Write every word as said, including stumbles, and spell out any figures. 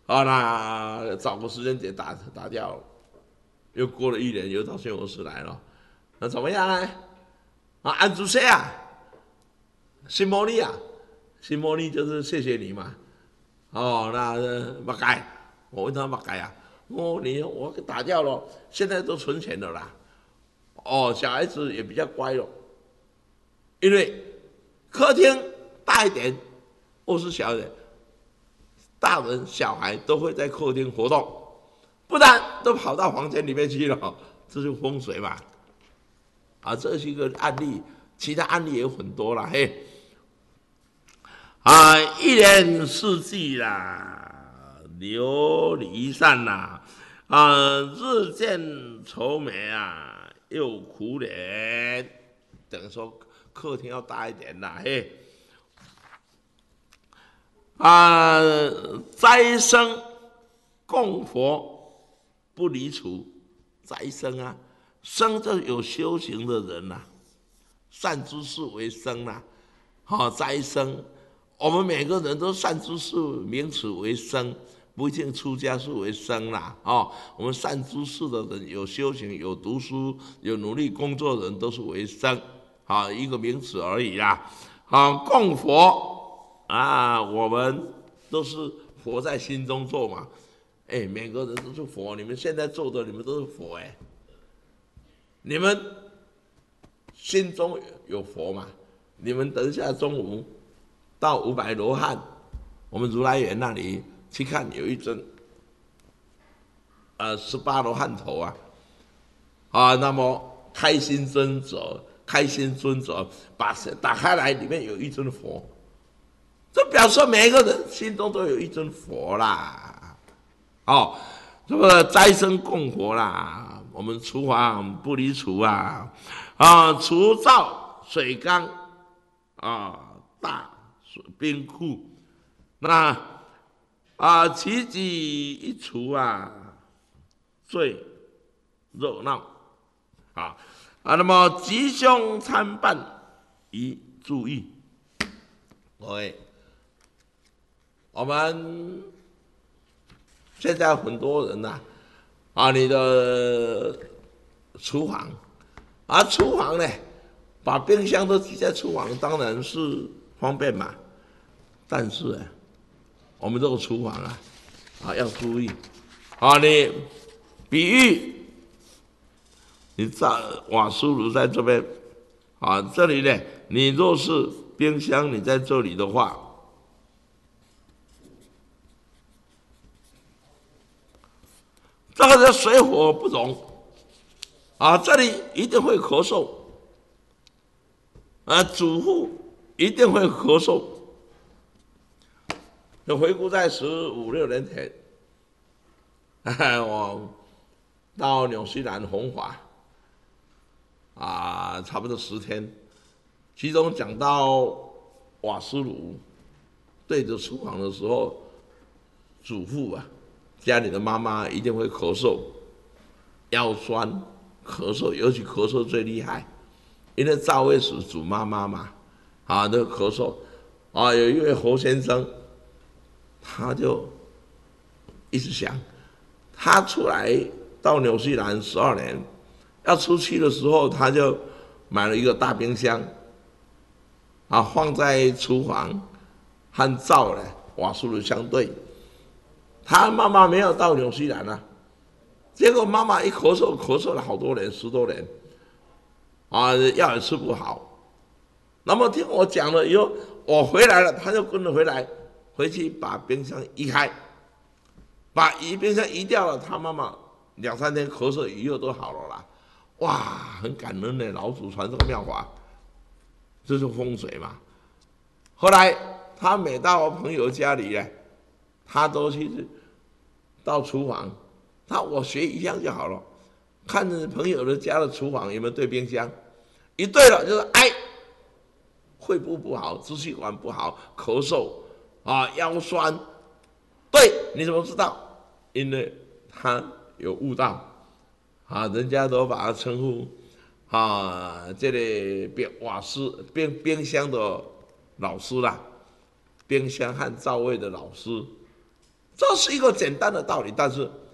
好，那找个时间点打打掉，又过了一年，又到宣武室来了，那怎么样呢？啊，安住谁啊？新茉莉啊，新茉莉就是谢谢你嘛。哦，那不该，我问他不该啊。哦，你我给打掉了，现在都存钱了啦。哦，小孩子也比较乖了，因为客厅大一点，卧室小一点，大人小孩都会在客厅活动，不然都跑到房间里面去了，这就风水嘛。啊，这是一个案例，其他案例也有很多啦，嘿。啊，一年四季啦，流离散啦，啊，日渐愁眉啊，又苦脸。等于说客厅要大一点啦，嘿。啊，斋生供佛不离除，斋生啊，生就有修行的人呐、啊，善知识为生呐、啊，好、哦、斋生。我们每个人都善知识名词为生，不一定出家是为生啦。哦，我们善知识的人，有修行、有读书、有努力工作的人，都是为生，啊，一个名词而已啦。啊，供佛啊，我们都是佛在心中做嘛。哎，每个人都是佛，你们现在做的，你们都是佛哎。你们心中有佛嘛？你们等一下中午到五百罗汉，我们如来园那里去看，有一尊，呃，十八罗汉头啊，啊，那么开心尊者，开心尊者把打开来，里面有一尊佛，这表示每一个人心中都有一尊佛啦，哦，这个斋生供佛啦，我们厨房不离厨啊，啊，厨灶水缸啊，大冰库，那啊，其几一厨啊，最热闹啊啊，那么吉凶参半宜注意。各位，我们现在很多人呐、啊，啊，你的厨房啊，厨房呢，把冰箱都挤在厨房，当然是方便嘛。但是啊，我们这个厨房啊，啊要注意啊，你比喻你在瓦斯炉在这边啊，这里呢，你若是冰箱你在这里的话，这个是水火不容啊，这里一定会咳嗽啊，主妇一定会咳嗽。就回顾在十五六年前，我到纽西兰弘法啊，差不多十天，其中讲到瓦斯炉对着厨房的时候，主妇啊，家里的妈妈一定会咳嗽、腰酸、咳嗽，尤其咳嗽最厉害，因为赵卫是主妈妈嘛，啊，那个咳嗽啊，有一位侯先生。他就一直想，他出来到纽西兰十二年，要出去的时候，他就买了一个大冰箱，啊，放在厨房和灶呢瓦斯炉相对。他妈妈没有到纽西兰啊，结果妈妈一咳嗽，咳嗽了好多年，十多年，啊，药也吃不好。那么听我讲了以后，我回来了，他就跟着回来。回去把冰箱移开，把移冰箱移掉了，他妈妈两三天咳嗽以后都好了啦。哇，很感恩呢，老祖传这个妙法，这是风水嘛。后来他每到朋友家里呢，他都去到厨房，他我学一样就好了，看着朋友的家的厨房有没有对冰箱，一对了就是哎，肺部不好，支气管不好，咳嗽。啊，腰酸，对，你怎么知道？因为他有悟道，啊，人家都把他称呼啊，这里冰瓦斯冰冰箱的老师啦，冰箱和灶位的老师， 这是一个简单的道理，但是